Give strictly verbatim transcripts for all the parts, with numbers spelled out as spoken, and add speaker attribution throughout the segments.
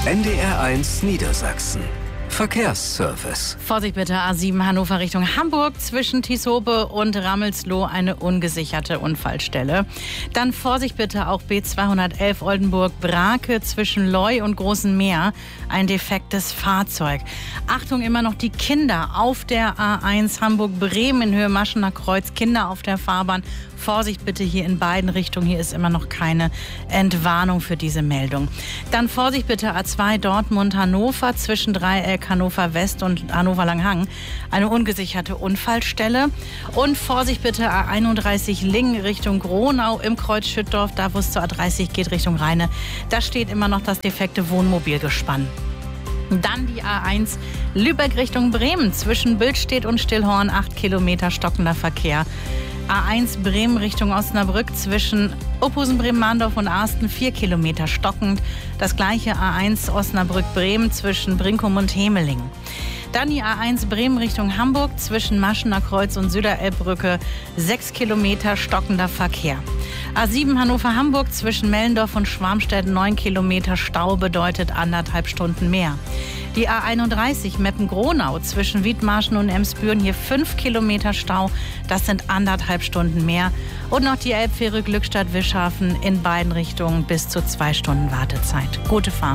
Speaker 1: N D R eins Niedersachsen. Verkehrsservice.
Speaker 2: Vorsicht bitte, A sieben Hannover Richtung Hamburg, zwischen Tieshope und Rammelsloh eine ungesicherte Unfallstelle. Dann Vorsicht bitte auch B zweihundertelf Oldenburg-Brake zwischen Leu und Großen Meer, ein defektes Fahrzeug. Achtung, immer noch die Kinder auf der A eins Hamburg-Bremen in Höhe Maschener Kreuz, Kinder auf der Fahrbahn. Vorsicht bitte hier in beiden Richtungen, hier ist immer noch keine Entwarnung für diese Meldung. Dann Vorsicht bitte A zwei Dortmund-Hannover zwischen Dreieck Hannover West und Hannover Langhang, eine ungesicherte Unfallstelle. Und Vorsicht bitte A einunddreißig Lingen Richtung Gronau im Kreuz Schüttdorf, da wo es zur A dreißig geht Richtung Rheine. Da steht immer noch das defekte Wohnmobilgespann. Dann die A eins Lübeck Richtung Bremen zwischen Billstedt und Stillhorn, acht Kilometer stockender Verkehr. A eins Bremen Richtung Osnabrück zwischen Uphusen, Bremen-Mahndorf und Arsten, vier Kilometer stockend. Das gleiche A eins Osnabrück-Bremen zwischen Brinkum und Hemeling. Dann die A eins Bremen Richtung Hamburg zwischen Maschener Kreuz und Süderelbbrücke, sechs Kilometer stockender Verkehr. A sieben Hannover-Hamburg zwischen Mellendorf und Schwarmstedt, neun Kilometer Stau bedeutet anderthalb Stunden mehr. Die A einunddreißig Meppen-Gronau zwischen Wiedmarschen und Emsbüren, hier fünf Kilometer Stau, das sind anderthalb Stunden mehr. Und noch die Elbfähre Glückstadt-Wischhafen in beiden Richtungen bis zu zwei Stunden Wartezeit. Gute Fahrt.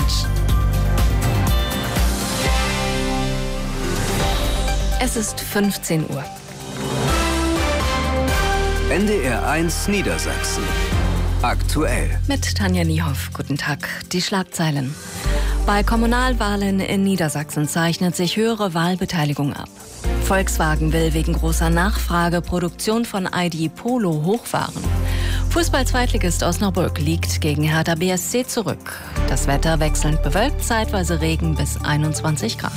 Speaker 3: Es ist fünfzehn Uhr.
Speaker 1: N D R eins Niedersachsen. Aktuell.
Speaker 3: Mit Tanja Niehoff. Guten Tag. Die Schlagzeilen. Bei Kommunalwahlen in Niedersachsen zeichnet sich höhere Wahlbeteiligung ab. Volkswagen will wegen großer Nachfrage Produktion von I D Polo hochfahren. Fußball-Zweitligist Osnabrück liegt gegen Hertha B S C zurück. Das Wetter wechselnd bewölkt, zeitweise Regen bis einundzwanzig Grad.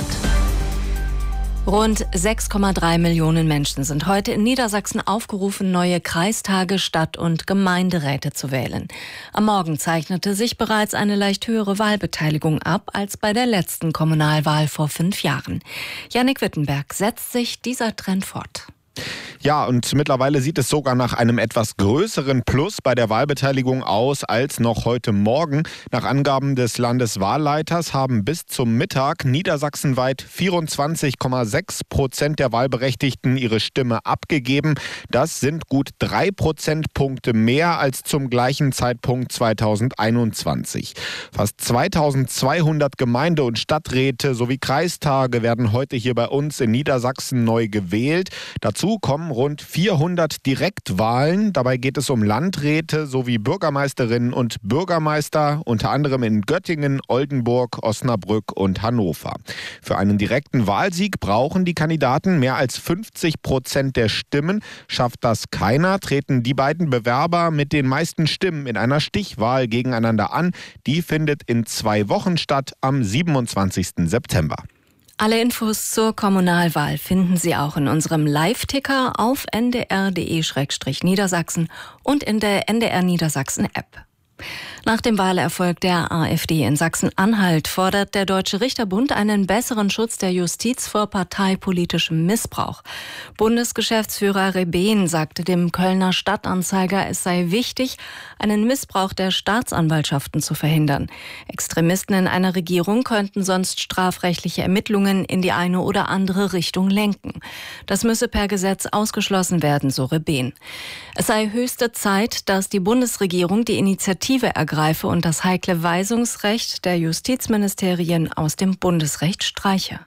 Speaker 3: Rund sechs Komma drei Millionen Menschen sind heute in Niedersachsen aufgerufen, neue Kreistage, Stadt- und Gemeinderäte zu wählen. Am Morgen zeichnete sich bereits eine leicht höhere Wahlbeteiligung ab als bei der letzten Kommunalwahl vor fünf Jahren. Jannik Wittenberg, setzt sich dieser Trend fort?
Speaker 4: Ja, und mittlerweile sieht es sogar nach einem etwas größeren Plus bei der Wahlbeteiligung aus als noch heute Morgen. Nach Angaben des Landeswahlleiters haben bis zum Mittag niedersachsenweit vierundzwanzig Komma sechs Prozent der Wahlberechtigten ihre Stimme abgegeben. Das sind gut drei Prozentpunkte mehr als zum gleichen Zeitpunkt zweitausendeinundzwanzig. Fast zweitausendzweihundert Gemeinde- und Stadträte sowie Kreistage werden heute hier bei uns in Niedersachsen neu gewählt. Dazu kommen rund vierhundert Direktwahlen. Dabei geht es um Landräte sowie Bürgermeisterinnen und Bürgermeister, unter anderem in Göttingen, Oldenburg, Osnabrück und Hannover. Für einen direkten Wahlsieg brauchen die Kandidaten mehr als fünfzig Prozent der Stimmen. Schafft das keiner, treten die beiden Bewerber mit den meisten Stimmen in einer Stichwahl gegeneinander an. Die findet in zwei Wochen statt, am siebenundzwanzigsten September.
Speaker 3: Alle Infos zur Kommunalwahl finden Sie auch in unserem Live-Ticker auf n d r punkt d e slash niedersachsen und in der N D R Niedersachsen-App. Nach dem Wahlerfolg der AfD in Sachsen-Anhalt fordert der Deutsche Richterbund einen besseren Schutz der Justiz vor parteipolitischem Missbrauch. Bundesgeschäftsführer Rebehn sagte dem Kölner Stadtanzeiger, es sei wichtig, einen Missbrauch der Staatsanwaltschaften zu verhindern. Extremisten in einer Regierung könnten sonst strafrechtliche Ermittlungen in die eine oder andere Richtung lenken. Das müsse per Gesetz ausgeschlossen werden, so Rebehn. Es sei höchste Zeit, dass die Bundesregierung die Initiative ergreife und das heikle Weisungsrecht der Justizministerien aus dem Bundesrecht streiche.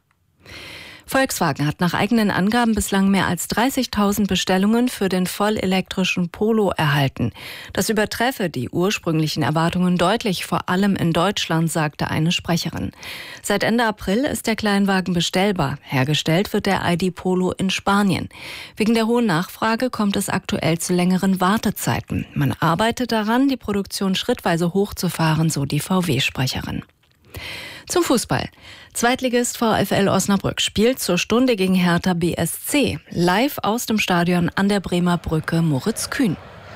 Speaker 3: Volkswagen hat nach eigenen Angaben bislang mehr als dreißigtausend Bestellungen für den vollelektrischen Polo erhalten. Das übertreffe die ursprünglichen Erwartungen deutlich, vor allem in Deutschland, sagte eine Sprecherin. Seit Ende April ist der Kleinwagen bestellbar. Hergestellt wird der I D Polo in Spanien. Wegen der hohen Nachfrage kommt es aktuell zu längeren Wartezeiten. Man arbeitet daran, die Produktion schrittweise hochzufahren, so die V W-Sprecherin. Zum Fußball. Zweitligist VfL Osnabrück spielt zur Stunde gegen Hertha B S C. Live aus dem Stadion an der Bremer Brücke Moritz Kühn.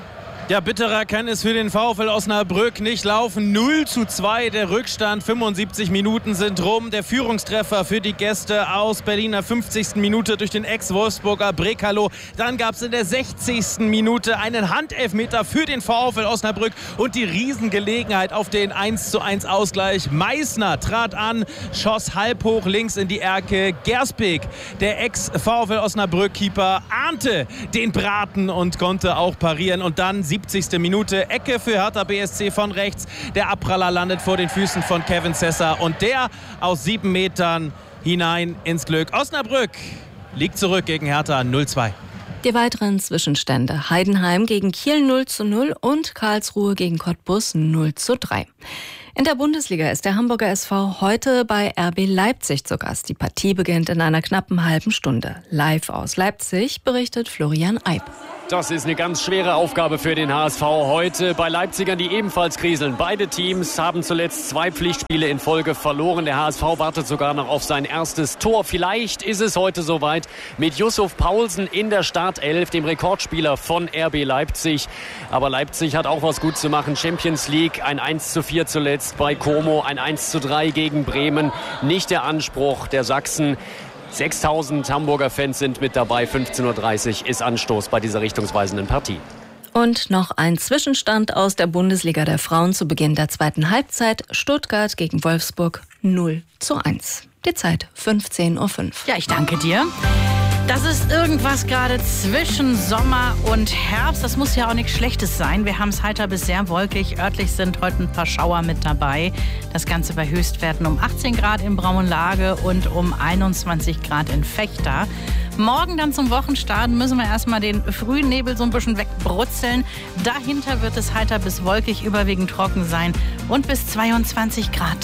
Speaker 5: Ja, bitterer kann es für den VfL Osnabrück nicht laufen. null zu zwei der Rückstand. fünfundsiebzig Minuten sind rum. Der Führungstreffer für die Gäste aus Berliner fünfzigsten Minute durch den Ex-Wolfsburger Brekalo. Dann gab es in der sechzigsten Minute einen Handelfmeter für den VfL Osnabrück und die Riesengelegenheit auf den eins zu eins Ausgleich. Meißner trat an, schoss halb hoch links in die Ecke. Gerspik, der Ex-VfL Osnabrück-Keeper, ahnte den Braten und konnte auch parieren. Und dann siebzigste Minute, Ecke für Hertha B S C von rechts. Der Abpraller landet vor den Füßen von Kevin Sessa und der aus sieben Metern hinein ins Glück. Osnabrück liegt zurück gegen Hertha null zwei.
Speaker 3: Die weiteren Zwischenstände: Heidenheim gegen Kiel null zu null und Karlsruhe gegen Cottbus null zu drei. In der Bundesliga ist der Hamburger S V heute bei R B Leipzig zu Gast. Die Partie beginnt in einer knappen halben Stunde. Live aus Leipzig berichtet Florian Eib.
Speaker 6: Das ist eine ganz schwere Aufgabe für den H S V heute bei Leipzigern, die ebenfalls kriseln. Beide Teams haben zuletzt zwei Pflichtspiele in Folge verloren. Der H S V wartet sogar noch auf sein erstes Tor. Vielleicht ist es heute soweit mit Yusuf Paulsen in der Startelf, dem Rekordspieler von R B Leipzig. Aber Leipzig hat auch was gut zu machen. Champions League, ein eins zu vier zuletzt bei Como, ein eins zu drei gegen Bremen. Nicht der Anspruch der Sachsen. sechstausend Hamburger Fans sind mit dabei. fünfzehn Uhr dreißig ist Anstoß bei dieser richtungsweisenden Partie.
Speaker 3: Und noch ein Zwischenstand aus der Bundesliga der Frauen zu Beginn der zweiten Halbzeit. Stuttgart gegen Wolfsburg null zu eins. Die Zeit fünfzehn Uhr fünf.
Speaker 2: Ja, ich danke dir. Das ist irgendwas gerade zwischen Sommer und Herbst. Das muss ja auch nichts Schlechtes sein. Wir haben es heiter bis sehr wolkig. Örtlich sind heute ein paar Schauer mit dabei. Das Ganze bei Höchstwerten um achtzehn Grad in Brauenlage und um einundzwanzig Grad in Vechta. Morgen dann zum Wochenstart müssen wir erstmal den frühen Nebel so ein bisschen wegbrutzeln. Dahinter wird es heiter bis wolkig, überwiegend trocken sein und bis zweiundzwanzig Grad.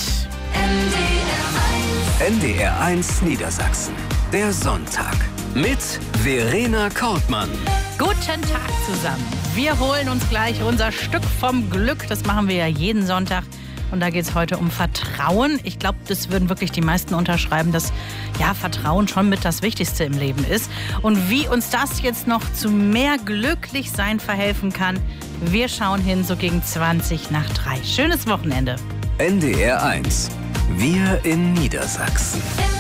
Speaker 1: N D R eins Niedersachsen. Der Sonntag. Mit Verena Kortmann.
Speaker 2: Guten Tag zusammen. Wir holen uns gleich unser Stück vom Glück. Das machen wir ja jeden Sonntag. Und da geht es heute um Vertrauen. Ich glaube, das würden wirklich die meisten unterschreiben, dass ja, Vertrauen schon mit das Wichtigste im Leben ist. Und wie uns das jetzt noch zu mehr Glücklichsein verhelfen kann, wir schauen hin so gegen zwanzig nach drei. Schönes Wochenende.
Speaker 1: N D R eins. Wir in Niedersachsen.